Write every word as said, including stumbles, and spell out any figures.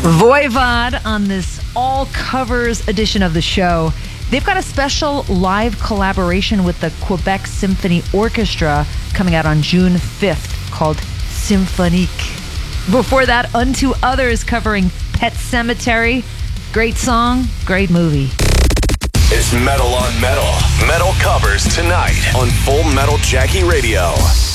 Voivod on this all covers edition of the show. They've got a special live collaboration with the Quebec Symphony Orchestra coming out on June fifth called Symphonique. Before that, Unto Others covering Pet Sematary. Great song, great movie. It's Metal on Metal. Metal covers tonight on Full Metal Jackie Radio.